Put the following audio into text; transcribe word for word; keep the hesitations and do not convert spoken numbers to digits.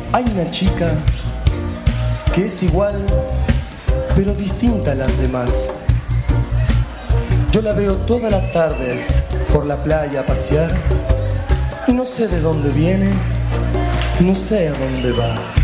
Hay una chica que es igual, pero distinta a las demás. Yo la veo todas las tardes por la playa a pasear y no sé de dónde viene, no sé a dónde va.